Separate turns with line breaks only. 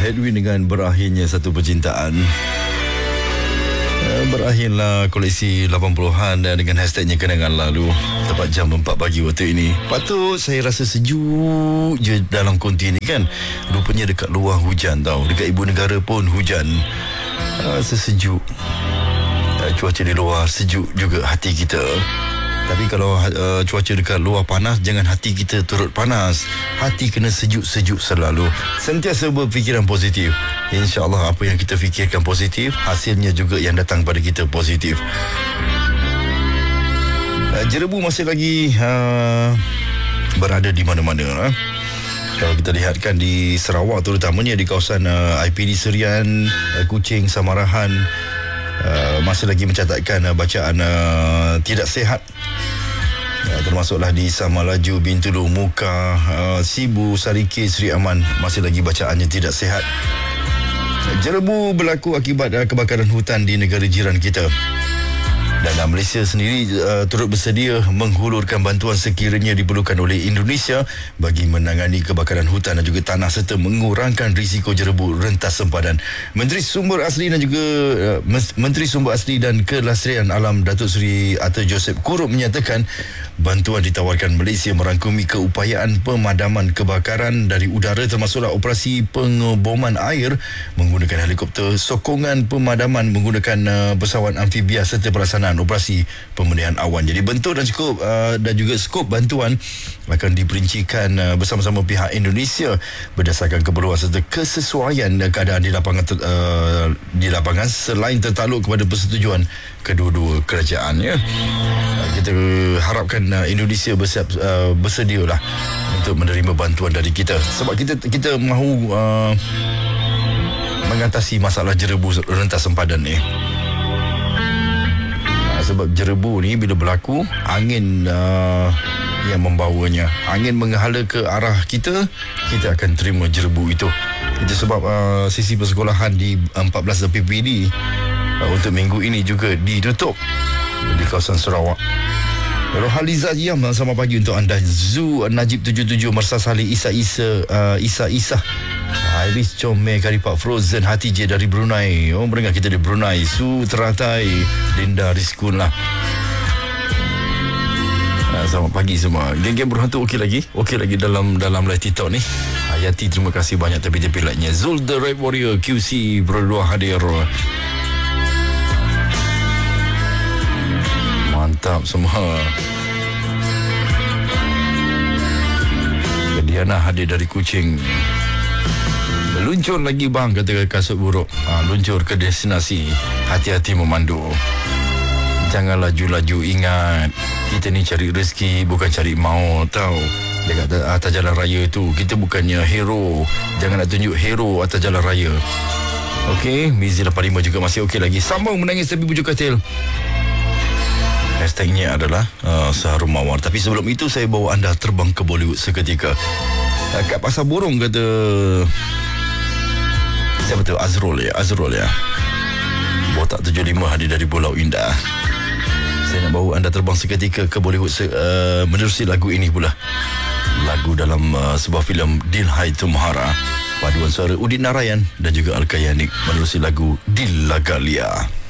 Edwin dengan berakhirnya satu percintaan. Berakhirlah koleksi 80-an dengan hashtagnya kenangan lalu. Tepat jam 4 pagi waktu ini. Patut saya rasa sejuk je dalam konti ni kan. Rupanya dekat luar hujan tau. Dekat ibu negara pun hujan. Sesejuk. Cuaca di luar sejuk juga hati kita. Tapi kalau cuaca dekat luar panas, jangan hati kita turut panas. Hati kena sejuk-sejuk selalu. Sentiasa berfikiran positif. InsyaAllah apa yang kita fikirkan positif, hasilnya juga yang datang pada kita positif. Jerebu masih lagi berada di mana-mana. Kalau kita lihatkan di Sarawak, terutamanya di kawasan IPD Serian, Kuching, Samarahan, masih lagi mencatatkan bacaan tidak sihat. Termasuklah di Samalaju, Bintulu, Muka, Sibu, Sarike, Seri Aman, masih lagi bacaannya tidak sihat. Jerebu berlaku akibat kebakaran hutan di negara jiran kita. Dan Malaysia sendiri turut bersedia menghulurkan bantuan sekiranya diperlukan oleh Indonesia bagi menangani kebakaran hutan dan juga tanah serta mengurangkan risiko jerebu rentas sempadan. Menteri Sumber Asli dan Kelestarian Alam Datuk Seri Arthur Joseph Kurup menyatakan bantuan ditawarkan Malaysia merangkumi keupayaan pemadaman kebakaran dari udara, termasuklah operasi pengeboman air menggunakan helikopter, sokongan pemadaman menggunakan pesawat amfibia serta pelaksanaan operasi pembendahan awan. Jadi bentuk dan juga skop bantuan akan diperincikan bersama-sama pihak Indonesia berdasarkan keperluan serta kesesuaian keadaan di lapangan selain tertakluk kepada persetujuan kedua-dua kerajaan ya. Kita harapkan Indonesia bersedialah untuk menerima bantuan dari kita sebab kita mahu mengatasi masalah jerebu rentas sempadan ni. Sebab jerebu ni bila berlaku, angin yang membawanya, angin menghala ke arah kita akan terima jerebu itu. Itu sebab sisi persekolahan di 14 PPD untuk minggu ini juga ditutup di kawasan Sarawak. Rohaliza Yam, selamat pagi untuk anda. Zu Najib 77, Mersas Salih, Isa Iris Comel, Karipak Frozen, Hati J dari Brunei. Oh, mendengar kita di Brunei. Su Teratai, Linda Rizkun lah. Selamat pagi semua. Geng-geng berhantu okey lagi dalam live TikTok ni. Hayati, terima kasih banyak tepi-tepi like-nya. Zul The Red Warrior QC berdua hadir. Mantap semua. Diana hadir dari Kuching. Luncur lagi bang, kata kasut buruk. Luncur ke destinasi. Hati-hati memandu. Jangan laju-laju, ingat kita ni cari rezeki, bukan cari maut tau. Dia kata atas jalan raya tu, kita bukannya hero. Jangan nak tunjuk hero atas jalan raya. Okey, Mizi 85 juga masih okey lagi. Sambung menangis tapi bujuk katil. Hashtagnya adalah Seharum Mawar. Tapi sebelum itu saya bawa anda terbang ke Bollywood seketika. Kat Pasar Borong kata siapa tu? Azrul ya. Botak 75 hadir dari Pulau Indah. Saya nak bawa anda terbang seketika ke Bollywood menerusi lagu ini pula. Lagu dalam sebuah filem Dil Hai Tumhara. Paduan suara Udit Narayan dan juga Alka Yanik menerusi lagu Dil Lagalia.